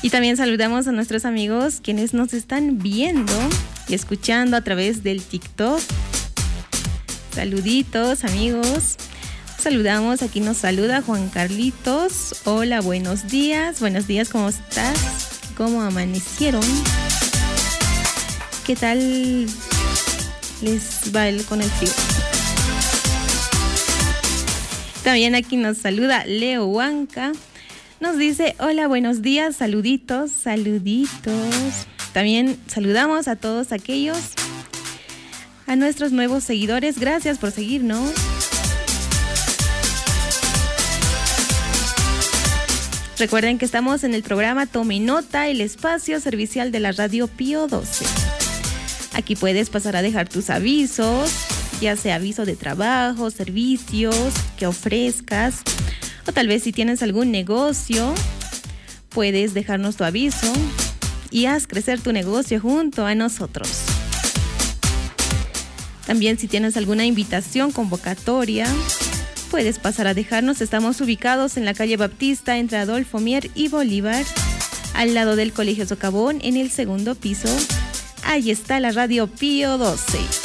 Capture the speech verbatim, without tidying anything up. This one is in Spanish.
Y también saludamos a nuestros amigos quienes nos están viendo y escuchando a través del TikTok. Saluditos, amigos. Saludamos, aquí nos saluda Juan Carlitos. Hola, buenos días. Buenos días, ¿cómo estás? ¿Cómo amanecieron? ¿Qué tal les va el, con el frío? También aquí nos saluda Leo Huanca. Nos dice, hola, buenos días, saluditos, saluditos. También saludamos a todos aquellos, a nuestros nuevos seguidores. Gracias por seguirnos. Recuerden que estamos en el programa Tome Nota, el espacio servicial de la radio Pío doce. Aquí puedes pasar a dejar tus avisos, ya sea aviso de trabajo, servicios que ofrezcas, o tal vez si tienes algún negocio, puedes dejarnos tu aviso y haz crecer tu negocio junto a nosotros. También si tienes alguna invitación, convocatoria, puedes pasar a dejarnos. Estamos ubicados en la calle Baptista entre Adolfo Mier y Bolívar, al lado del Colegio Socavón, en el segundo piso. Ahí está la radio Pío doce.